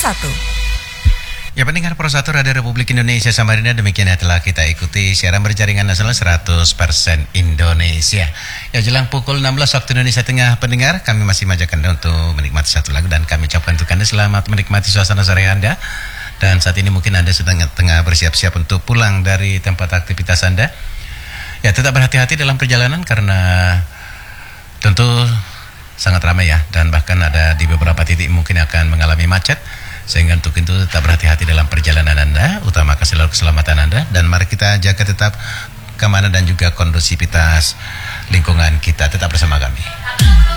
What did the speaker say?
Ya, pendengar Pro 1 Radio Republik Indonesia Samarinda, demikian telah kita ikuti siaran berjaringan nasional 100% Indonesia. Ya, jelang pukul 16 waktu Indonesia Tengah, pendengar, kami masih mengajak Anda untuk menikmati satu lagu dan kami ucapkan untuk Anda selamat menikmati suasana sore Anda. Dan saat ini mungkin Anda sedang tengah bersiap-siap untuk pulang dari tempat aktivitas Anda. Ya, tetap berhati-hati dalam perjalanan karena tentu sangat ramai ya, dan bahkan ada di beberapa titik mungkin akan mengalami macet, sehingga untuk itu tetap berhati-hati dalam perjalanan Anda, utamakan selalu keselamatan Anda, dan mari kita jaga tetap keamanan dan juga kondusivitas lingkungan kita. Tetap bersama kami.